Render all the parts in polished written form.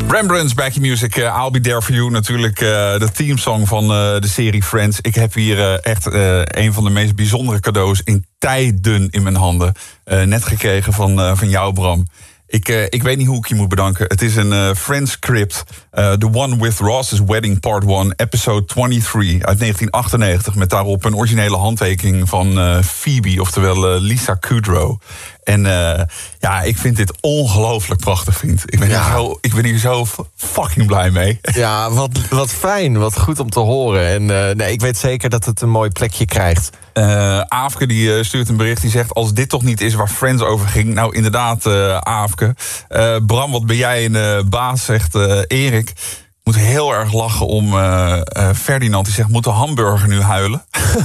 Rembrandt's Back in Music, I'll Be There For You. Natuurlijk de themesong van de serie Friends. Ik heb hier echt een van de meest bijzondere cadeaus in tijden in mijn handen. Net gekregen van jou, Bram. Ik weet niet hoe ik je moet bedanken. Het is een Friends script. The One with Ross's Wedding Part 1, episode 23 uit 1998. Met daarop een originele handtekening van Phoebe, oftewel Lisa Kudrow. En ik vind dit ongelooflijk prachtig, vriend. Ik ben hier zo fucking blij mee. Ja, wat fijn. Wat goed om te horen. En ik weet zeker dat het een mooi plekje krijgt. Aafke die stuurt een bericht. Die zegt, als dit toch niet is waar Friends over ging. Nou, inderdaad, Aafke. Bram, wat ben jij een baas, zegt Erik. Ik moet heel erg lachen om Ferdinand. Die zegt, moet de hamburger nu huilen?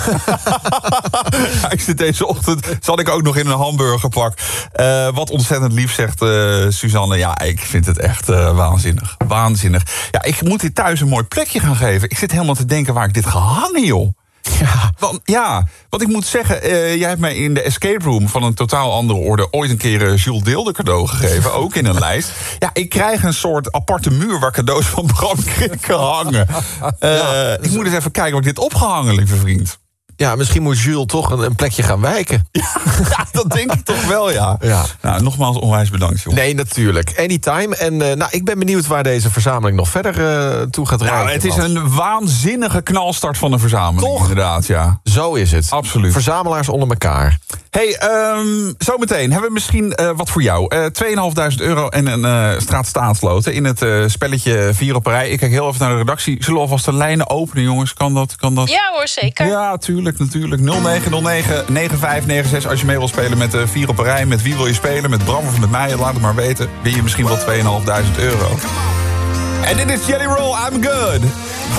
Ik zit deze ochtend, zat ik ook nog in een hamburgerpak. Wat ontzettend lief, zegt Suzanne. Ja, ik vind het echt waanzinnig. Waanzinnig. Ja, ik moet dit thuis een mooi plekje gaan geven. Ik zit helemaal te denken waar ik dit ga hangen, joh. Want ik moet zeggen, jij hebt mij in de escape room van een totaal andere orde ooit een keer Jules Deelder cadeau gegeven, ook in een lijst. Ja, ik krijg een soort aparte muur waar cadeaus van Bram kan hangen. Ik moet eens even kijken waar ik dit opgehangen, lieve vriend. Ja, misschien moet Jules toch een plekje gaan wijken. Ja, dat denk ik toch wel, ja. Nou, nogmaals onwijs bedankt, jongen. Nee, natuurlijk. Anytime. En ik ben benieuwd waar deze verzameling nog verder toe gaat rijden. Het is een waanzinnige knalstart van een verzameling. Toch? Inderdaad, ja. Zo is het. Absoluut. Verzamelaars onder elkaar. Hey, zometeen hebben we misschien wat voor jou. €2.500 en een straat staatsloten in het spelletje 4 op een rij. Ik kijk heel even naar de redactie. Zullen we alvast de lijnen openen, jongens? Kan dat? Ja hoor, zeker. Ja, natuurlijk. 0909-9596 als je mee wil spelen met 4 op een rij. Met wie wil je spelen? Met Bram of met mij? Laat het maar weten. Win je misschien wel €2.500. En dit is Jelly Roll, I'm Good.